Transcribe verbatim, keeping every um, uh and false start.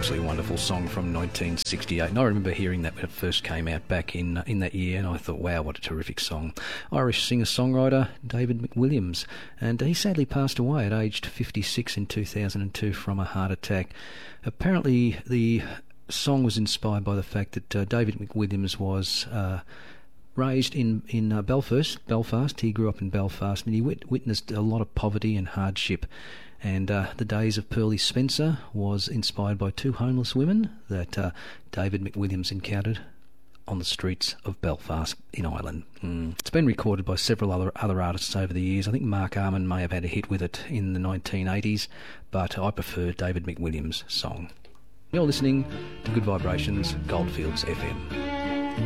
absolutely wonderful song from nineteen sixty-eight, and I remember hearing that when it first came out back in in that year, and I thought, wow, what a terrific song. Irish singer-songwriter David McWilliams, and he sadly passed away at aged fifty-six in two thousand two from a heart attack. Apparently the song was inspired by the fact that uh, David McWilliams was uh, raised in, in uh, Belfast, Belfast. He grew up in Belfast, and he wit- witnessed a lot of poverty and hardship. And uh, The Days of Pearly Spencer was inspired by two homeless women that uh, David McWilliams encountered on the streets of Belfast in Ireland. Mm. It's been recorded by several other other artists over the years. I think Mark Arman may have had a hit with it in the nineteen eighties, but I prefer David McWilliams' song. You're listening to Good Vibrations, Goldfields F M.